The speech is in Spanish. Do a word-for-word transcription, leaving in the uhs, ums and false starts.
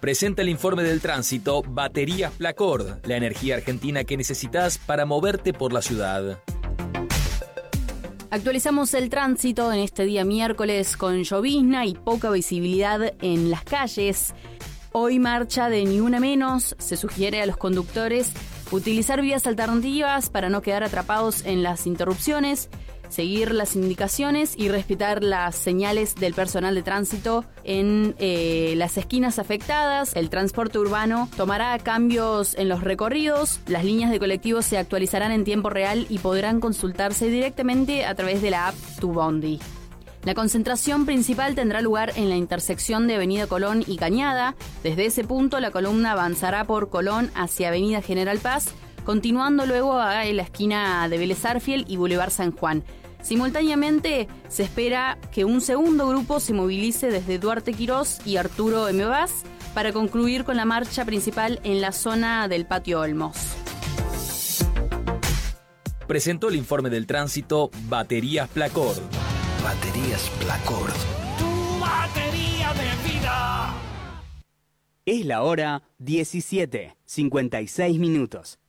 Presenta el informe del tránsito Baterías Placord, la energía argentina que necesitas para moverte por la ciudad. Actualizamos el tránsito en este día miércoles con llovizna y poca visibilidad en las calles. Hoy marcha de Ni Una Menos. Se sugiere a los conductores utilizar vías alternativas para no quedar atrapados en las interrupciones, seguir las indicaciones y respetar las señales del personal de tránsito en eh, las esquinas afectadas. El transporte urbano tomará cambios en los recorridos. Las líneas de colectivos se actualizarán en tiempo real y podrán consultarse directamente a través de la app Tu Bondi. La concentración principal tendrá lugar en la intersección de Avenida Colón y Cañada. Desde ese punto, la columna avanzará por Colón hacia Avenida General Paz, continuando luego a la esquina de Vélez Arfiel y Boulevard San Juan. Simultáneamente, se espera que un segundo grupo se movilice desde Duarte Quirós y Arturo M. Vaz para concluir con la marcha principal en la zona del Patio Olmos. Presentó el informe del tránsito Baterías Placord. Baterías Placord. Tu batería de vida. Es la hora diecisiete, cincuenta y seis minutos.